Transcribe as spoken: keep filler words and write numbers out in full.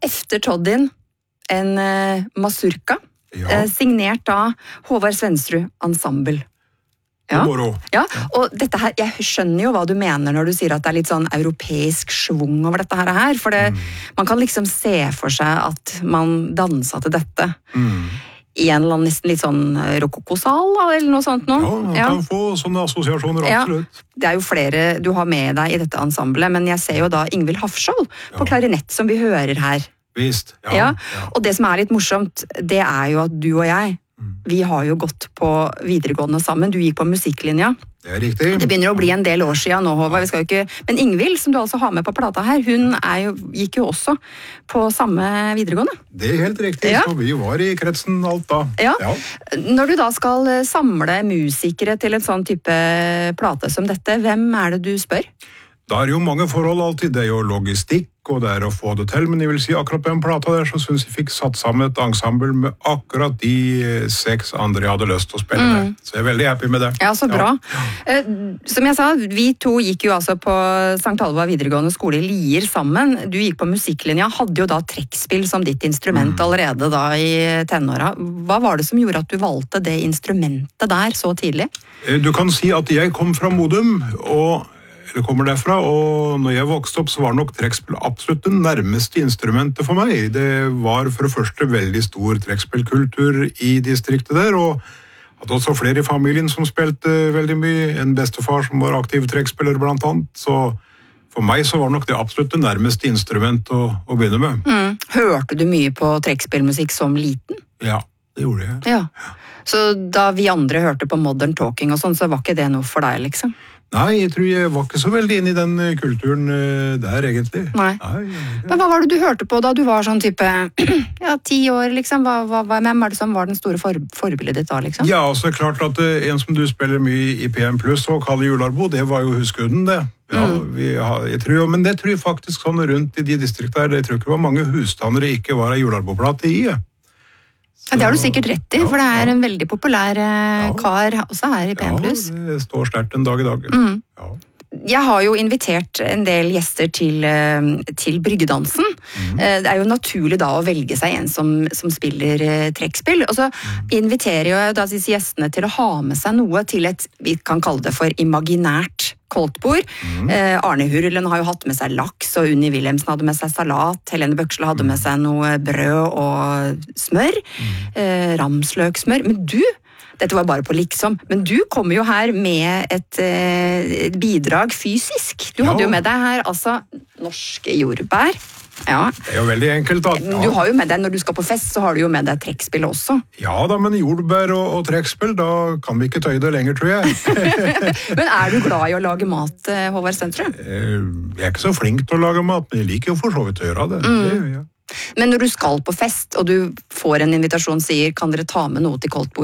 efter Toddin en uh, mazurka, Ja. uh, signert av Håvard Svendsrud Ensemble. Ja. Ja, og dette her, jeg skjønner jo hva du mener når du sier at det er litt sånn europeisk svung over dette her, for det, mm. man kan liksom se for seg at man dansa til dette. Mm. I en eller annen nesten litt sånn rokokosal, eller noe sånt nå. Ja, man ja. kan få sånne assosiasjoner, absolutt. Ja, det er jo flere du har med deg i dette ensemblet, men jeg ser jo da Ingvild Hafskjold på ja. klarinett som vi hører her. Visst, ja, ja. ja. Og det som er litt morsomt, det er jo at du og jeg, mm. vi har jo gått på videregående sammen. Du gikk på musikklinja. Det er riktig. Det begynner å bli en del år siden nå, Håvard. Vi skal jo ikke... Men Ingvild, som du altså har med på plata her, hun er jo, gikk jo også på samme videregående. Det er helt riktig, ja. Så vi var i kretsen alt da. Ja. ja. Når du da skal samle musikere til en sånn type plate som dette, hvem er det du spør? Det er jo mange forhold alltid. Det er jo logistikk, og det er å få det til, men jeg vil si akkurat på en plata der, så synes jeg fikk satt sammen et ensemble med akkurat de seks andre jeg hadde lyst til å spille med. Mm. Så jeg er veldig happy med det. Ja, så bra. Ja. Som jeg sa, vi to gikk jo altså på Sankt Halvard videregående skole i Lier sammen. Du gikk på musikklinja, hadde jo da trekkspill som ditt instrument mm. allerede da i tenåra. Hva var det som gjorde at du valgte det instrumentet der så tidlig? Du kan si at jeg kom fra Modum, og det kommer derfra, og når jeg vokste opp så var nok trekkspill absolutt det nærmeste instrumentet for meg. Det var for det første veldig stor trekkspillkultur i distriktet der, og hadde også flere i familien som spilte veldig mye. En bestefar som var aktiv trekkspiller blant annet, så for meg så var nok det absolutt det nærmeste instrument å, å begynne med. Mm. Hørte du mye på trekkspillmusikk som liten? Ja, det gjorde jeg. Ja. Så da vi andre hørte på Modern Talking og sånn, så var ikke det noe for deg, liksom? Nei, jeg tror jeg var ikke så veldig inne i den kulturen der, egentlig. Nei. Nei. Men hva var det du hørte på da du var sånn type, ja, ti år, liksom? Hva, hva, hvem er det som var den store for, forbildet ditt da, liksom? Ja, altså, klart at en som du spiller mye i P M Plus og Kalle Jularbo, det var jo Huskudden, det. Ja, mm. vi har, jeg tror, men det tror jeg faktisk sånn rundt i de distriktene der, jeg tror ikke det var mange husstander det ikke var en Jularbo-plate i. Ja, det har du sikkert rett i, for det er en veldig populær ja. kar også her i P M plus. Ja, det står sterkt en dag i dag. Mm. Ja. Jeg har jo invitert en del gjester til, til bryggedansen. Mm. Det er jo naturlig da å velge seg en som, som spiller trekkspill. Og så mm. inviterer jeg da disse gjestene til å ha med seg noe til et, vi kan kalle det for imaginært koldtbord. Mm. Eh, Arne Hurlen har jo hatt med seg laks, og Unni Wilhelmsen hadde med seg salat. Helene Bøksle hadde med seg noe brød og smør. Mm. Eh, ramsløksmør. Men du, dette var bare på liksom, men du kommer jo her med et, et bidrag fysisk. Du hadde ja. jo med deg her, altså, norske jordbær. Ja. Det er jo veldig enkelt da. Ja. Du har jo med deg, når du skal på fest, så har du jo med deg trekkspill også. Ja da, men jordbær og, og trekkspill, da kan vi ikke tøye det lenger, tror jeg. Men er du glad i å lage mat, Håvard Svendsrud? Jeg er ikke så flink til å lage mat, men jeg liker jo for så vidt å gjøre det. Mm. det ja. Men når du skal på fest, og du får en invitasjon, sier, kan dere ta med noe til koldtbord?